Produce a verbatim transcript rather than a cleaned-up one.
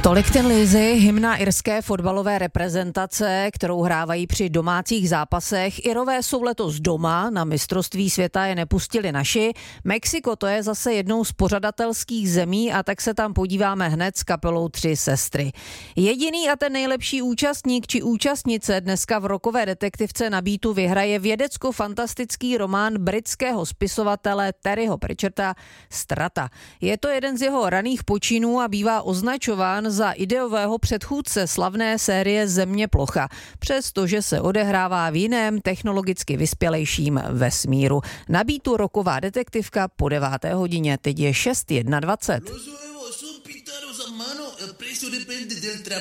Tolik ten Lizy, hymna irské fotbalové reprezentace, kterou hrávají při domácích zápasech. Irové jsou letos doma, na mistrovství světa je nepustili naši. Mexiko, to je zase jednou z pořadatelských zemí, a tak se tam podíváme hned s kapelou Tři sestry. Jediný a ten nejlepší účastník či účastnice dneska v rockové detektivce na Beatu vyhraje vědecko-fantastický román britského spisovatele Terryho Pratchetta Strata. Je to jeden z jeho raných počinů a bývá označován za ideového předchůdce slavné série Země plocha, přestože se odehrává v jiném technologicky vyspělejším vesmíru. Na Beatu rocková detektivka po deváté hodině, teď je šest dvacet jedna.